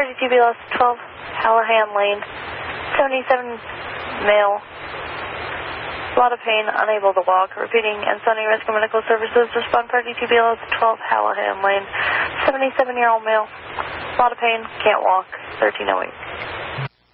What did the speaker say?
Party TBLS 12 Hallahan Lane, 77 male, a lot of pain, unable to walk. Repeating, Ansonia Rescue Medical Services, respond Party TBLS 12 Hallahan Lane, 77-year-old male, a lot of pain, can't walk, 1308.